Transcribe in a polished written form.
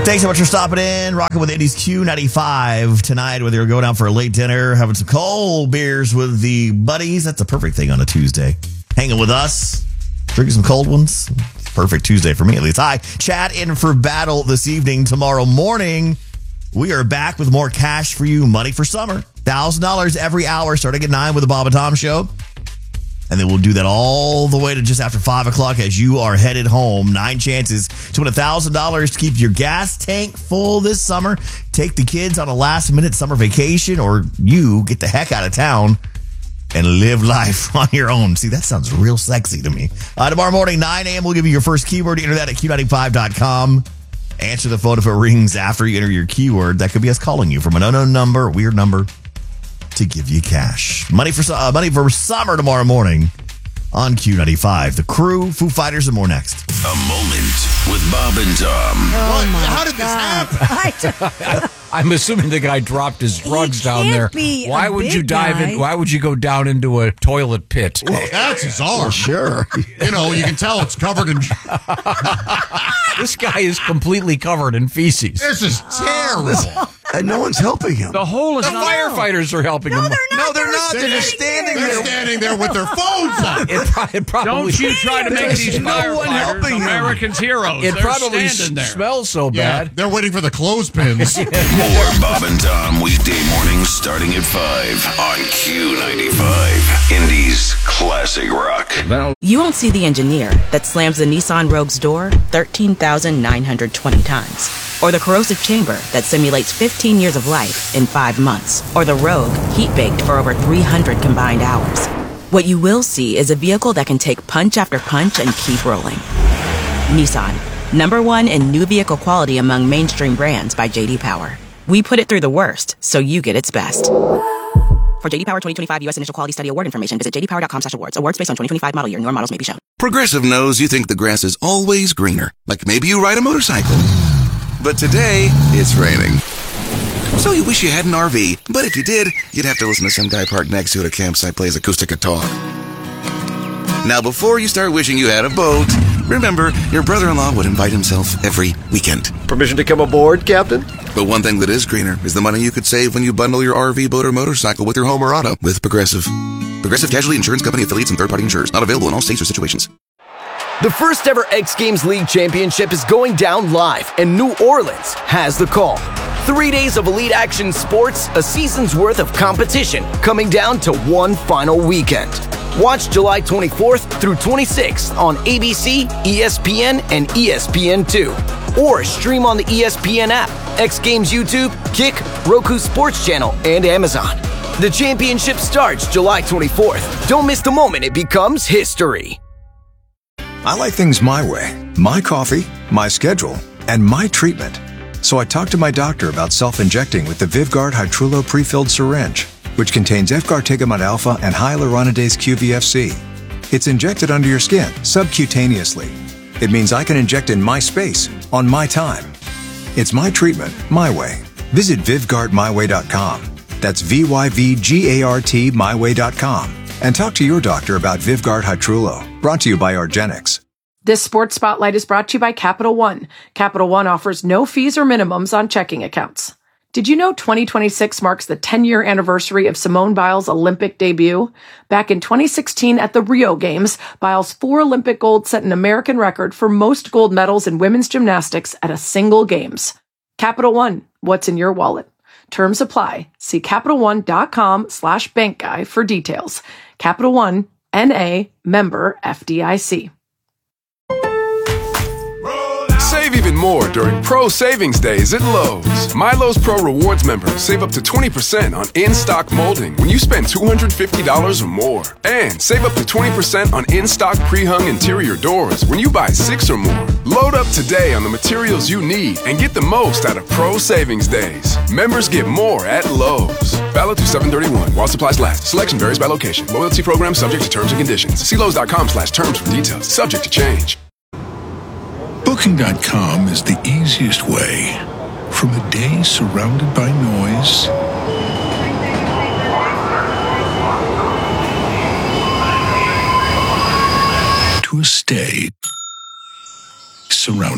Thanks so much for stopping in. Rocking with Indy's Q95 tonight, whether you're going out for a late dinner, having some cold beers with the buddies. That's a perfect thing on a Tuesday. Hanging with us, drinking some cold ones. Perfect Tuesday for me, at least. Hi, chat in for battle this evening. Tomorrow morning, we are back with more cash for you, money for summer. $1,000 every hour starting at 9 with the Bob and Tom Show. And then we'll do that all the way to just after 5 o'clock as you are headed home. 9 chances to win $1,000 to keep your gas tank full this summer. Take the kids on a last-minute summer vacation, or you get the heck out of town and live life on your own. See, that sounds real sexy to me. Tomorrow morning, 9 a.m., we'll give you your first keyword. Enter that at Q95.com. Answer the phone if it rings after you enter your keyword. That could be us calling you from an unknown number, weird number, to give you cash. Money for summer tomorrow morning on Q95. The Crew, Foo Fighters, and more next. A moment with Bob and Tom. How did this happen? I'm assuming the guy dropped his drugs down there. Why would you dive in? Why would you go down into a toilet pit? Well, that's his arm. Sure. You know, you can tell it's covered in... This guy is completely covered in feces. This is terrible. And no one's helping him. The hole is firefighters are helping him. No, they're not. They're just standing They're there. standing there with their phones up. It probably Don't you try to make these no one helping firefighters him. Americans heroes. It They're probably standing there. smells so Yeah, bad. they're waiting for the clothespins. More Bob and Tom weekday mornings starting at 5 on Q95. Indy's classic rock. You won't see the engineer that slams the Nissan Rogue's door 13,920 times. Or the corrosive chamber that simulates 15 years of life in 5 months. Or the Rogue heat-baked for over 300 combined hours. What you will see is a vehicle that can take punch after punch and keep rolling. Nissan, #1 in new vehicle quality among mainstream brands by J.D. Power. We put it through the worst, so you get its best. For J.D. Power 2025 U.S. Initial Quality Study Award information, visit jdpower.com/awards. Awards based on 2025 model year. Newer models may be shown. Progressive knows you think the grass is always greener. Like maybe you ride a motorcycle. But today, it's raining. So you wish you had an RV. But if you did, you'd have to listen to some guy parked next to it at a campsite plays acoustic guitar. Now, before you start wishing you had a boat, remember, your brother-in-law would invite himself every weekend. Permission to come aboard, Captain? But one thing that is greener is the money you could save when you bundle your RV, boat, or motorcycle with your home or auto with Progressive. Progressive Casualty Insurance Company affiliates and third-party insurers. Not available in all states or situations. The first ever X Games League Championship is going down live, and New Orleans has the call. 3 days of elite action sports, a season's worth of competition, coming down to one final weekend. Watch July 24th through 26th on ABC, ESPN, and ESPN2. Or stream on the ESPN app, X Games YouTube, Kick, Roku Sports Channel, and Amazon. The championship starts July 24th. Don't miss the moment it becomes history. I like things my way, my coffee, my schedule, and my treatment. So I talked to my doctor about self-injecting with the Vyvgart Hytrulo pre-filled syringe, which contains Efgartigimod alpha and hyaluronidase QVFC. It's injected under your skin, subcutaneously. It means I can inject in my space, on my time. It's my treatment, my way. Visit VyvgartMyWay.com. That's VYVGART myway.com. And talk to your doctor about Vyvgart Hytrulo. Brought to you by Argenix. This Sports Spotlight is brought to you by Capital One. Capital One offers no fees or minimums on checking accounts. Did you know 2026 marks the 10-year anniversary of Simone Biles' Olympic debut? Back in 2016 at the Rio Games, Biles' 4 Olympic golds set an American record for most gold medals in women's gymnastics at a single Games. Capital One, what's in your wallet? Terms apply. See CapitalOne.com/bankguy for details. Capital One, N.A., member FDIC. Save even more during Pro Savings Days at Lowe's. My Lowe's Pro Rewards members save up to 20% on in-stock molding when you spend $250 or more. And save up to 20% on in-stock pre-hung interior doors when you buy 6 or more. Load up today on the materials you need and get the most out of Pro Savings Days. Members get more at Lowe's. Valid through 7/31 while supplies last. Selection varies by location. Loyalty program subject to terms and conditions. See Lowe's.com/terms for details. Subject to change. Booking.com is the easiest way from a day surrounded by noise to a stay surrounded